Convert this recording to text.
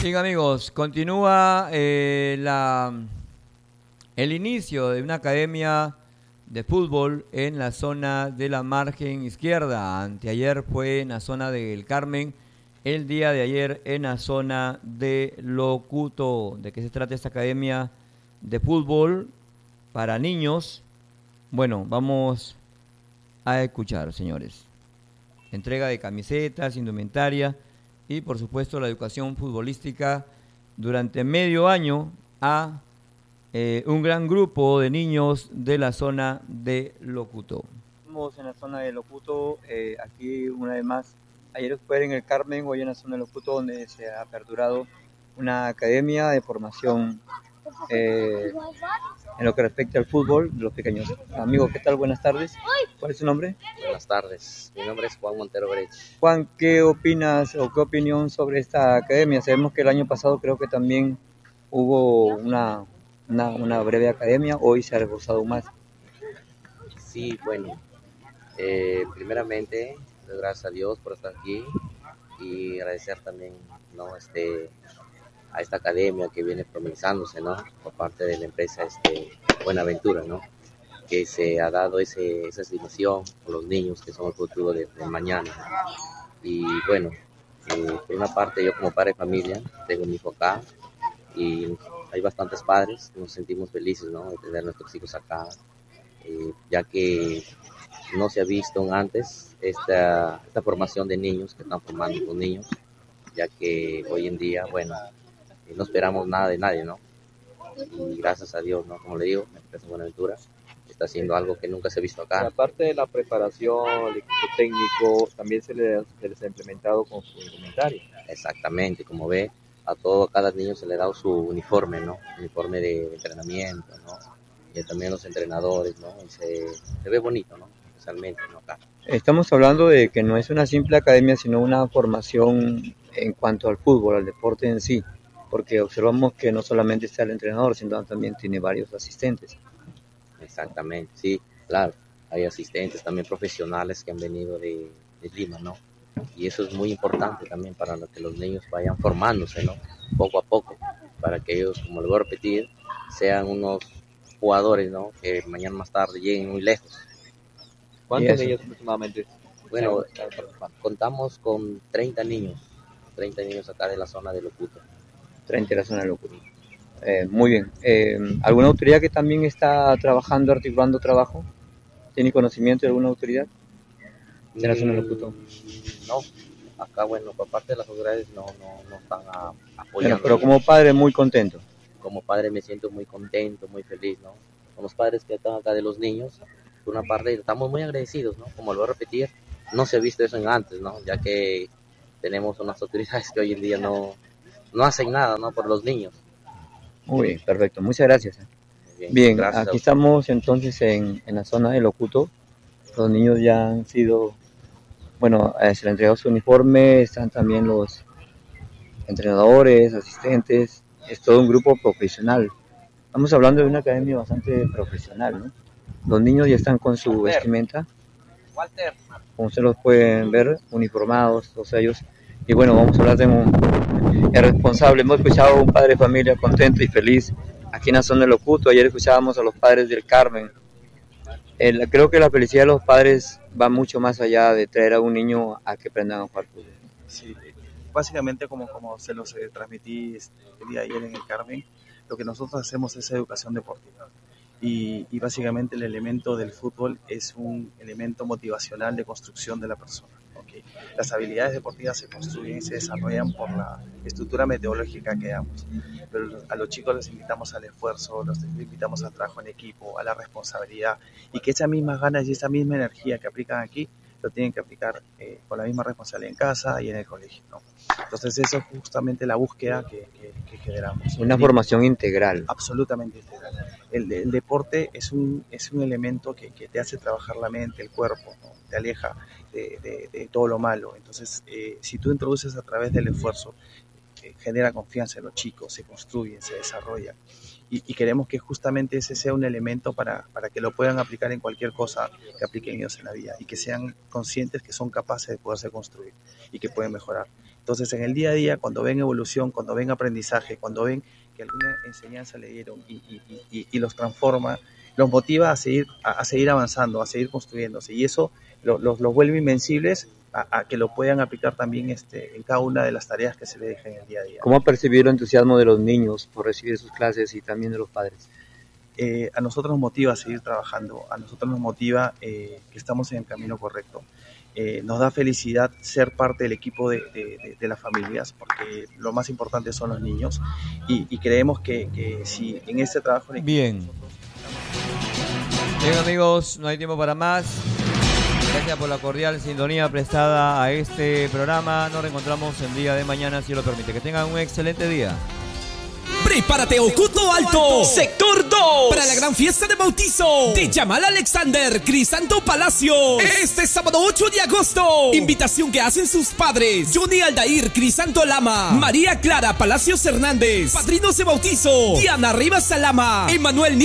Bien amigos, continúa el inicio de una academia de fútbol en la zona de la margen izquierda. Anteayer fue en la zona del Carmen, el día de ayer en la zona de Locuto. ¿De qué se trata esta academia de fútbol para niños? Bueno, vamos a escuchar, señores. Entrega de camisetas, indumentaria y por supuesto la educación futbolística durante medio año a un gran grupo de niños de la zona de Locuto. Estamos en la zona de Locuto, aquí una vez más, ayer fue en el Carmen, hoy en la zona de Locuto donde se ha aperturado una academia de formación en lo que respecta al fútbol de los pequeños. Amigo, ¿qué tal? Buenas tardes. ¿Cuál es su nombre? Buenas tardes, mi nombre es Juan Montero Brecht. Juan, ¿qué opinas o qué opinión sobre esta academia? Sabemos que el año pasado creo que también hubo una breve academia, hoy se ha reforzado más. Sí, bueno, primeramente, doy gracias a Dios por estar aquí y agradecer también, ¿no? A esta academia que viene promulgándose, ¿no? Por parte de la empresa Buenaventura, ¿no? Que se ha dado esa asignación por los niños que son el futuro de mañana. Y bueno, por una parte yo como padre de familia tengo un hijo acá y hay bastantes padres, nos sentimos felices, ¿no? De tener nuestros hijos acá, ya que no se ha visto antes esta formación de niños que están formando los niños, ya que hoy en día, bueno, no esperamos nada de nadie, ¿no? Y gracias a Dios, ¿no? Como le digo, la empresa Buenaventura está haciendo algo que nunca se ha visto acá. Y aparte de la preparación, el equipo técnico, también se les ha implementado con su indumentaria. Exactamente, como ve, cada niño se le ha dado su uniforme, ¿no? Uniforme de entrenamiento, ¿no? Y también los entrenadores, ¿no? Y se ve bonito, ¿no? Especialmente, ¿no? Acá. Estamos hablando de que no es una simple academia, sino una formación en cuanto al fútbol, al deporte en sí, porque observamos que no solamente está el entrenador, sino también tiene varios asistentes. Exactamente, sí, claro. Hay asistentes también profesionales que han venido de Lima, ¿no? Y eso es muy importante también para que los niños vayan formándose, ¿no? Poco a poco, para que ellos, como les voy a repetir, sean unos jugadores, ¿no? Que mañana más tarde lleguen muy lejos. ¿Cuántos niños aproximadamente? Bueno, contamos con 30 niños acá de la zona de Locuto. 30 de la zona de Locuto. Muy bien. ¿Alguna autoridad que también está trabajando, articulando trabajo? ¿Tiene conocimiento de alguna autoridad de la zona de Locuto? No, acá, bueno, por parte de las autoridades no están apoyando. Bueno, pero como padre muy contento. Como padre me siento muy contento, muy feliz, ¿no? Con los padres que están acá de los niños, por una parte estamos muy agradecidos, ¿no? Como lo voy a repetir, no se ha visto eso en antes, ¿no? Ya que tenemos unas autoridades que hoy en día no hacen nada, ¿no? Por los niños. Muy bien, perfecto, muchas gracias. Bien, gracias aquí estamos entonces en la zona de Locuto. Los niños ya han sido, bueno, se les ha entregado su uniforme, están también los entrenadores, asistentes, es todo un grupo profesional. Estamos hablando de una academia bastante profesional, ¿no? Los niños ya están con su vestimenta, como ustedes los pueden ver, uniformados, todos ellos. Y bueno, vamos a hablar de el responsable. Hemos escuchado a un padre de familia contento y feliz aquí en la zona de Locuto. Ayer escuchábamos a los padres del Carmen. Creo que la felicidad de los padres va mucho más allá de traer a un niño a que aprendan a jugar fútbol. Sí, básicamente como se los transmití el día de ayer en el Carmen, lo que nosotros hacemos es educación deportiva. Y básicamente el elemento del fútbol es un elemento motivacional de construcción de la persona. ¿Okay? Las habilidades deportivas se construyen y se desarrollan por la estructura metodológica que damos. Pero a los chicos les invitamos al esfuerzo, los invitamos al trabajo en equipo, a la responsabilidad, y que esas mismas ganas y esa misma energía que aplican aquí lo tienen que aplicar con la misma responsabilidad en casa y en el colegio, ¿no? Entonces eso es justamente la búsqueda que generamos. Una formación integral. Absolutamente integral. El deporte es un elemento que te hace trabajar la mente, el cuerpo, ¿no? Te aleja de todo lo malo. Entonces, si tú introduces a través del esfuerzo, genera confianza en los chicos, se construyen, se desarrollan. Y queremos que justamente ese sea un elemento para que lo puedan aplicar en cualquier cosa que apliquen ellos en la vida y que sean conscientes que son capaces de poderse construir y que pueden mejorar. Entonces, en el día a día, cuando ven evolución, cuando ven aprendizaje, cuando ven que alguna enseñanza le dieron y los transforma, los motiva a seguir avanzando, a seguir construyéndose. Y eso los vuelve invencibles a que lo puedan aplicar también en cada una de las tareas que se les deja en el día a día. ¿Cómo ha percibido el entusiasmo de los niños por recibir sus clases y también de los padres? A nosotros nos motiva a seguir trabajando, a nosotros nos motiva que estamos en el camino correcto. Nos da felicidad ser parte del equipo de las familias, porque lo más importante son los niños, y creemos que si en este trabajo... Bien, amigos, no hay tiempo para más. Gracias por la cordial sintonía prestada a este programa. Nos reencontramos el día de mañana, si lo permite. Que tengan un excelente día. Prepárate, Oculto Alto, Sector 2, para la gran fiesta de bautizo de Yamal Alexander Crisanto Palacio, este sábado 8 de agosto. Invitación que hacen sus padres: Johnny Aldair Crisanto Lama, María Clara Palacios Hernández, padrinos de bautizo: Diana Rivas Salama, Emanuel